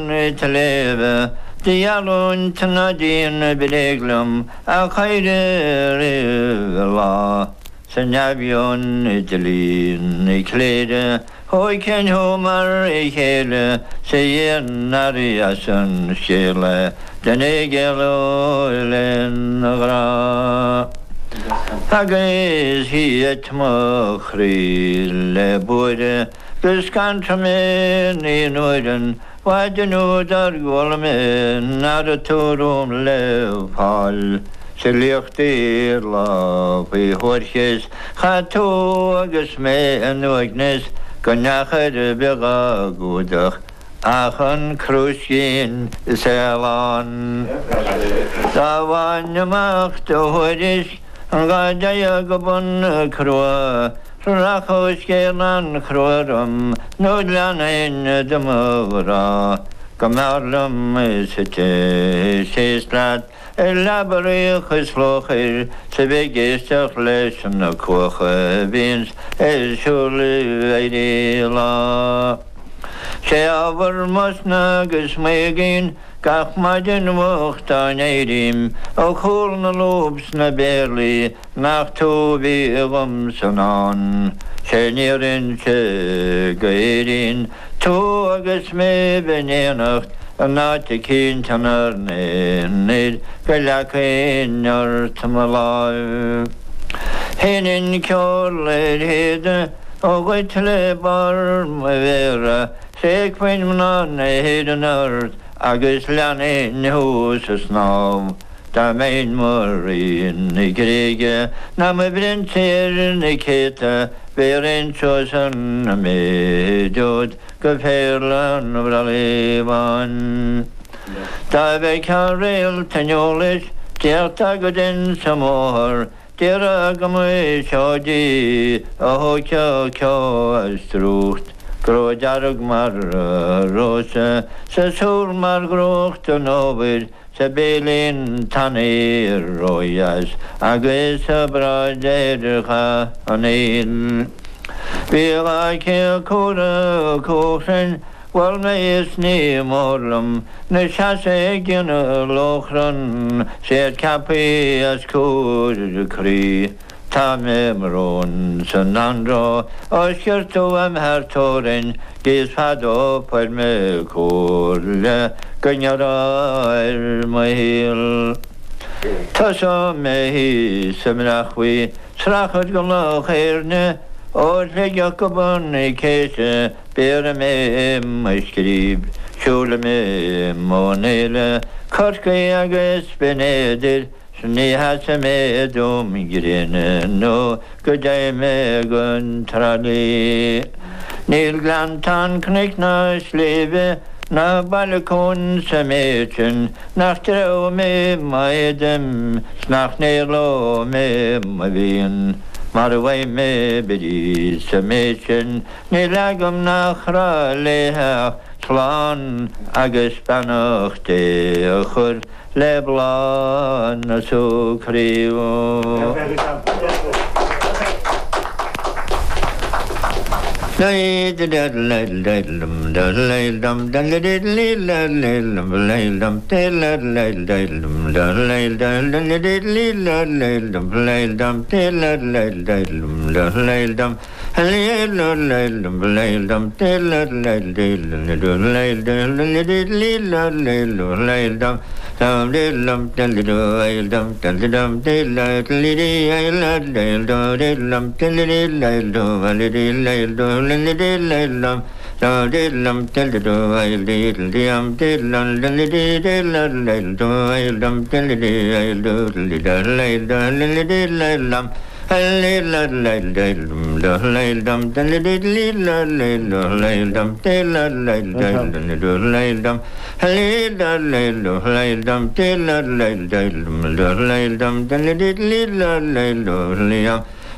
تليبه ديالون تنادين بريقلم أخير الله سنابيون جلين كليد هوي كان هومر إيكيل سيين نارياسن شيلة دنيجلو لنغرا هاقيز هي تمخري لبود Gysgantrymen unwydyn, waedyn nhw dar gwolymyn ar y twrwm lefpal. Siliwch di'r lof i hwyrchys, chatw agos me yn wygnes, gynnach yr byga gwdach, ach yn crwsgyn selon. Dawan ymach dy hwyrys, yn gadau ag o bwn y crwa, Rachos gelan chrorum, nodlan ein dymwra, Gymarlym sysglad, labyrych ysflochir, Sefegistach leis yn y cwch fyns, siwr eidila. Se afr mosna gysmegin, Gach madyn wach da neidim, o chwl na lobs na berli, nach tobi gomsanan. Se nirin se gairin, to agus me benenacht, nat cyn tan ar nenid, galac ein ar tamalaw. Henin ciorled heda, o gwytle bar mevera, se cwyn mnan heda nart, agus leannaí hús a snáb, Tá main morin I gréige, na me brintir I céta, Bérin chosan na médiod, go féirlan braliban. Tá bheith can réil taniolis, Déirta go den sa mór, Déire go mu seodí, a hóceá ceá as trúcht. Gro darug mar rosa, sa súr mar grocht an óvid, sa bélin tanir roias, agus sa bradeircha an éil. Bíag aice cúra cóchan, wal me is ní mórlam, na seasa gina lochran, séad capi as cúr crí. Tá me mrón san andro, osgyrtw am hartorin, gys padó per me cwrle, gynnio'r mae hil. Taso me hi symrachwi, srachod gylwch eirne, o'r legioch gobon I ceise, byr me ysgrib, siŵl me monele, corgau agos benedir, Ni hasa me dom grinne no gydau me gyn trali. Nil glantan knikna sleve na balkon sametjen nach trau me maedem snach nelo me mavin. Marwai me bedi sametjen ni lagom nach raleha slan agus banach de achur. Leblan na sukrivo. Dum diddlum diddle-dum diddle-dum diddle-diddle-diddle-diddle-diddle-dum diddle-diddle-diddle-diddle-diddle-diddle-dum diddlum diddle-diddle-diddle-dum diddlum diddle-diddle-diddle-dum diddle-diddle-diddle-diddle-dum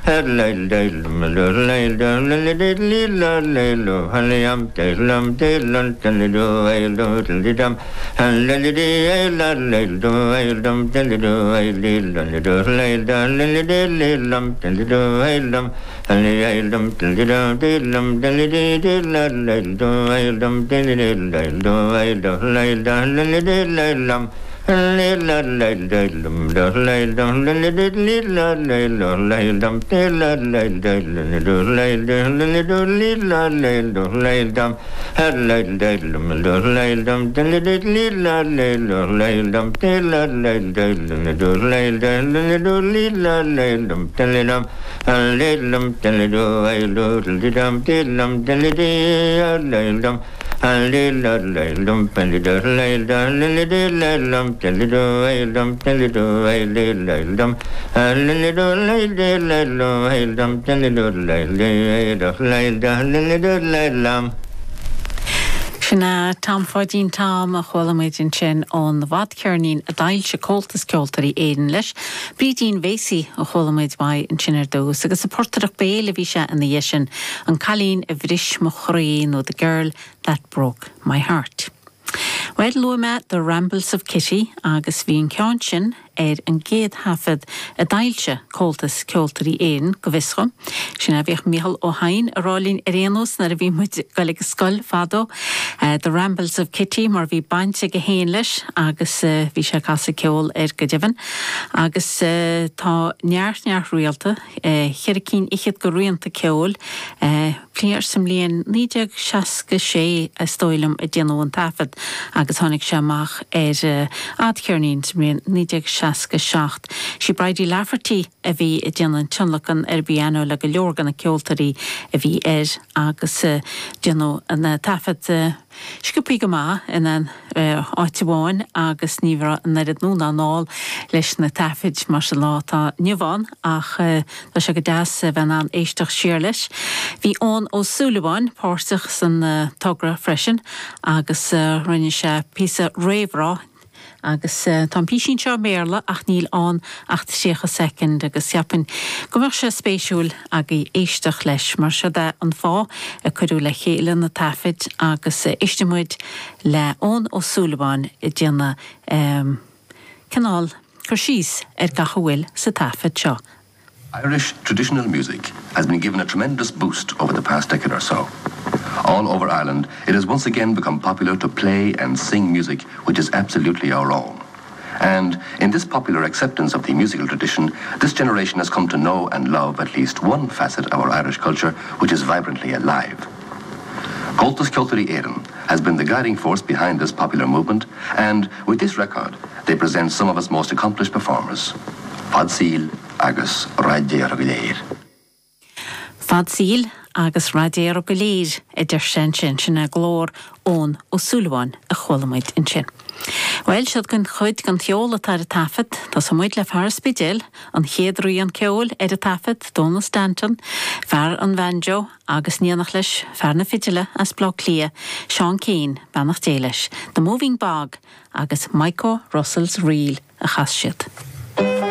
Sinna Tom Fodín Tom a chhualaméidin sin ón bhd cearnín a dailse cóltas ceoltarí éan leis, brídín Vésaí a chhualaméid mai an sinar dós, agus a portarach béle bhí se in the yesin an chalín a bhris mo chraín ó The Girl That Broke My Heart. Well, luame The Rambles of Kitty agus bhí an ceann sin an géad hafad a dailse cóltas ceoltarí éan go bhisco. Sinna bhíoh Micheál Ó Hain a rálín aréanos na a bhí muid galig scoil fado The Rambles of Kitty mar bhí bainte go héin leis agus bhí se casa ceol go deimhin agus tá neart rialta cheiricín ichiad go rianta ceol pléir sem líon 966 a stoilm a déanú an tafad agus tháinig seach adcearnín sem líon 967. Si braidí lefartí a bhí a déanaan tionlachan bíanú le go leorgan na ceoltarí a bhí agus déanú an tafad Sciúpaí go má in an áitiháin agus níomhar narid núna náil leis na tafid mar se lá tá nimhán ach tá se go deas bhean an éisteach siar leis. Bhí ón ó Súlaháin páirteach san tugra freisin agus rinne se písa réimhrá agus tá písín seo méarla ach níl an 86 second agus siapin go mar se spéisiúil ag í éisteach leis mar se de an fá a chuú le chéile na tafid agus éistemuid le ón ó Súlaháin I déanna canál chu síos gachahfuil sa tafid seo. Irish traditional music has been given a tremendous boost over the past decade or so. All over Ireland, it has once again become popular to play and sing music which is absolutely our own. And in this popular acceptance of the musical tradition, this generation has come to know and love at least one facet of our Irish culture which is vibrantly alive. Cóltas Ceoltarí Éireann has been the guiding force behind this popular movement, and with this record, they present some of its most accomplished performers. Fad Síl agus Raidiar go léir. Fad Síl agus Raidiar go léir idir sin a glór ón ó Súlaháin a chhualamuid in sin. Well, siad gon chuid gan teola tar a tafid, tá sa muid le fear spidil, an chéadrúí an ceol a tafid, Donna Stanton, fear an banjo, agus níanach leis, fear na fidile as blog lia, Sean Keane, bannach déilis, The Moving Bog, agus Michael Russell's Reel a chas siad.